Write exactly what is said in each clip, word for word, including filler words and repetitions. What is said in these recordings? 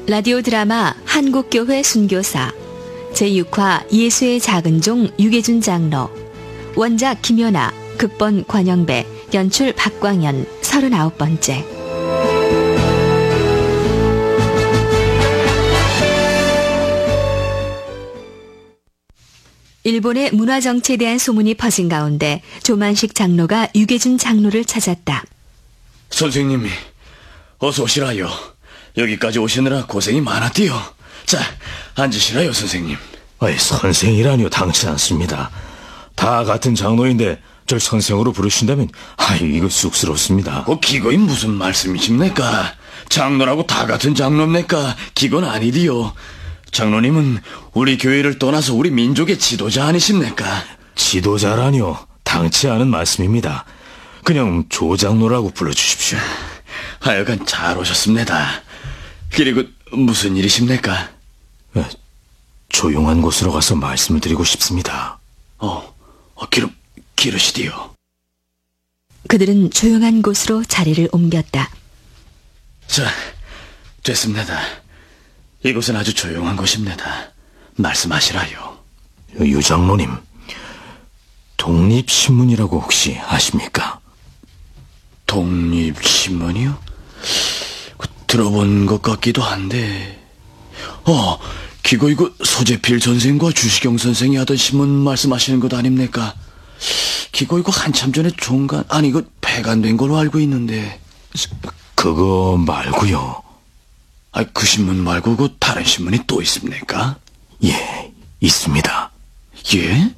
라디오 드라마 한국교회 순교사 제육 화 예수의 작은 종 유계준 장로, 원작 김연아, 극본 권영배, 연출 박광현, 서른아홉 번째. 일본의 문화정치에 대한 소문이 퍼진 가운데 조만식 장로가 유계준 장로를 찾았다. 선생님이 어서 오시라요. 여기까지 오시느라 고생이 많았디요. 자, 앉으시라요, 선생님. 아이, 선생이라니요, 당치 않습니다. 다 같은 장로인데 절 선생으로 부르신다면 아이, 이거 쑥스럽습니다. 그 기거이 무슨 말씀이십니까? 장로라고 다 같은 장로입니까? 기건 아니디요. 장로님은 우리 교회를 떠나서 우리 민족의 지도자 아니십니까? 지도자라니요, 당치 않은 말씀입니다. 그냥 조장로라고 불러주십시오. 하여간 잘 오셨습니다. 그리고 무슨 일이십니까? 에, 조용한 곳으로 가서 말씀을 드리고 싶습니다. 어, 어 기르, 기르시디요. 그들은 조용한 곳으로 자리를 옮겼다. 자, 됐습니다. 이곳은 아주 조용한 곳입니다. 말씀하시라요. 유 장로님, 독립신문이라고 혹시 아십니까? 독립신문이요? 들어본 것 같기도 한데. 어, 기거 이거 소재필 선생과 주시경 선생이 하던 신문 말씀하시는 것 아닙니까? 기거 이거 한참 전에 종간, 아니 이거 폐간된 걸로 알고 있는데. 그거 말고요. 아, 그 신문 말고 그 다른 신문이 또 있습니까? 예, 있습니다. 예?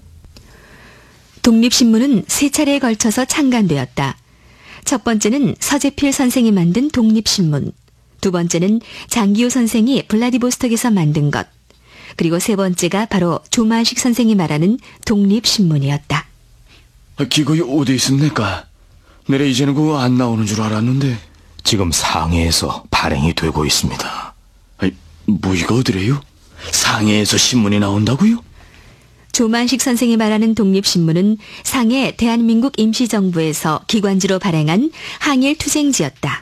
독립신문은 세 차례에 걸쳐서 창간되었다. 첫 번째는 서재필 선생이 만든 독립신문, 두 번째는 장기호 선생이 블라디보스톡에서 만든 것, 그리고 세 번째가 바로 조만식 선생이 말하는 독립신문이었다. 아, 기거이 어디 있습니까? 내래 이제는 그거 안 나오는 줄 알았는데. 지금 상해에서 발행이 되고 있습니다. 아니, 뭐 이거 어디래요? 상해에서 신문이 나온다고요? 조만식 선생이 말하는 독립신문은 상해 대한민국 임시정부에서 기관지로 발행한 항일 투쟁지였다.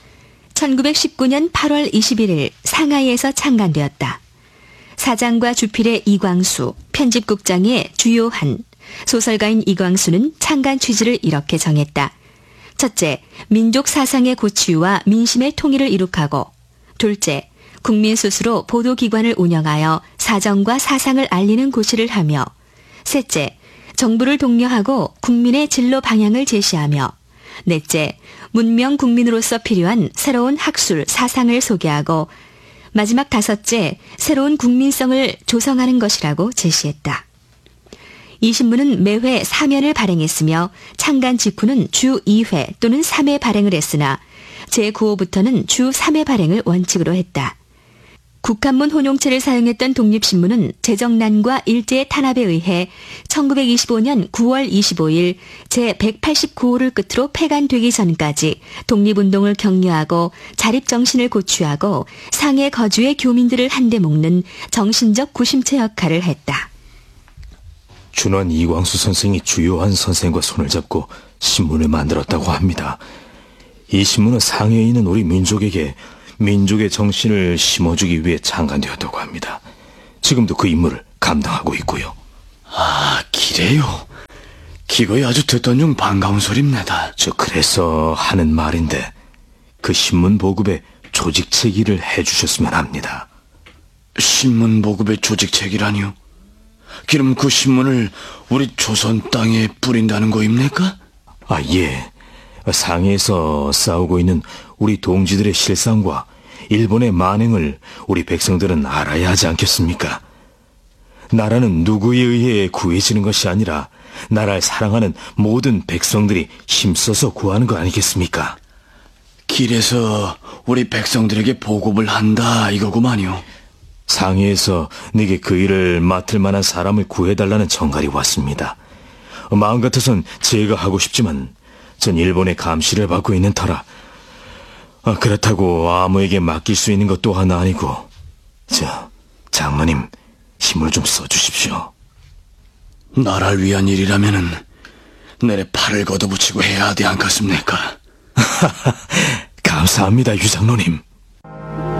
천구백십구 년 팔월 이십일일 상하이에서 창간되었다. 사장과 주필의 이광수, 편집국장의 주요한, 소설가인 이광수는 창간 취지를 이렇게 정했다. 첫째, 민족 사상의 고취와 민심의 통일을 이룩하고, 둘째, 국민 스스로 보도기관을 운영하여 사정과 사상을 알리는 고시를 하며, 셋째, 정부를 독려하고 국민의 진로 방향을 제시하며, 넷째, 문명 국민으로서 필요한 새로운 학술, 사상을 소개하고, 마지막 다섯째, 새로운 국민성을 조성하는 것이라고 제시했다. 이 신문은 매회 사면을 발행했으며 창간 직후는 주 이 회 또는 삼 회 발행을 했으나 제구 호부터는 주 삼 회 발행을 원칙으로 했다. 국한문 혼용체를 사용했던 독립신문은 재정난과 일제의 탄압에 의해 천구백이십오 년 구월 이십오일 제백팔십구 호를 끝으로 폐간되기 전까지 독립운동을 격려하고 자립정신을 고취하고 상해 거주의 교민들을 한데 묶는 정신적 구심체 역할을 했다. 준원 이광수 선생이 주요한 선생과 손을 잡고 신문을 만들었다고 합니다. 이 신문은 상해에 있는 우리 민족에게 민족의 정신을 심어주기 위해 창간되었다고 합니다. 지금도 그 임무를 감당하고 있고요. 아, 기래요. 기거이 아주 듣던 중 반가운 소리입니다. 저 그래서 하는 말인데 그 신문 보급에 조직책일을 해주셨으면 합니다. 신문 보급의 조직책이라니요? 그럼 그 신문을 우리 조선 땅에 뿌린다는 거입니까? 아, 예. 상해에서 싸우고 있는 우리 동지들의 실상과 일본의 만행을 우리 백성들은 알아야 하지 않겠습니까? 나라는 누구에 의해 구해지는 것이 아니라 나라를 사랑하는 모든 백성들이 힘써서 구하는 거 아니겠습니까? 길에서 우리 백성들에게 보급을 한다 이거구만요. 상해에서 내게 그 일을 맡을 만한 사람을 구해달라는 전갈이 왔습니다. 마음 같아선 제가 하고 싶지만 전 일본의 감시를 받고 있는 터라 아, 그렇다고 아무에게 맡길 수 있는 것 또한 아니고. 저 장로님, 힘을 좀 써주십시오. 나라를 위한 일이라면은 내래 팔을 걷어붙이고 해야 하지 않겠습니까? 감사합니다, 유 장로님.